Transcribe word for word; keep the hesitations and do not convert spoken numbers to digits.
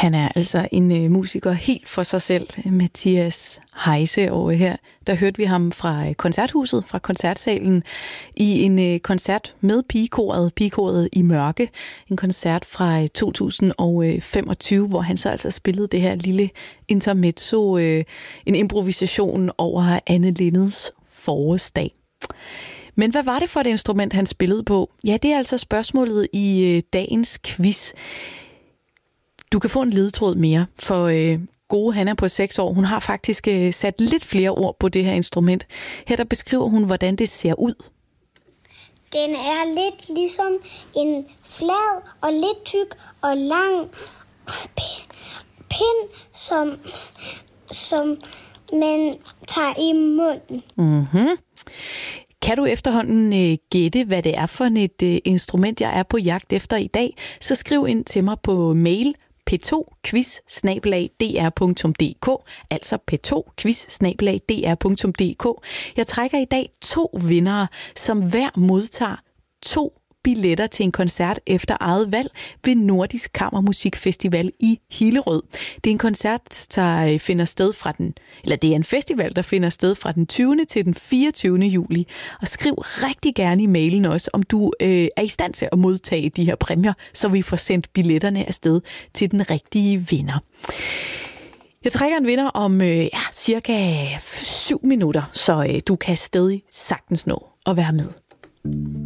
Han er altså en øh, musiker helt for sig selv, Mathias Heise. Og her, der hørte vi ham fra koncerthuset, fra koncertsalen, i en øh, koncert med pigekoret, pigekoret i mørke. En koncert fra to tusind femogtyve, hvor han så altså spillede det her lille intermezzo, øh, en improvisation over Anne Lindeds Forårsdag. Men hvad var det for et instrument, han spillede på? Ja, det er altså spørgsmålet i øh, dagens quiz. Du kan få en ledetråd mere, for øh, gode Hanna på seks år, hun har faktisk øh, sat lidt flere ord på det her instrument. Her der beskriver hun, hvordan det ser ud. Den er lidt ligesom en flad og lidt tyk og lang pind, som, som man tager i munden. Mm-hmm. Kan du efterhånden øh, gætte, hvad det er for et øh, instrument, jeg er på jagt efter i dag, så skriv ind til mig på mail p to quiz snabel-a d r punktum d k, altså p to quiz snabel-a d r punktum d k. Jeg trækker i dag to vindere, som hver modtager to billetter til en koncert efter eget valg ved Nordisk Kammermusikfestival i Hillerød. Det er en koncert, der finder sted fra den, eller det er en festival, der finder sted fra den tyvende til den fireogtyvende juli. Og skriv rigtig gerne i mailen også, om du øh, er i stand til at modtage de her præmier, så vi får sendt billetterne afsted til den rigtige vinder. Jeg trækker en vinder om øh, ja, cirka syv minutter, så øh, du kan stadig sagtens nå at være med.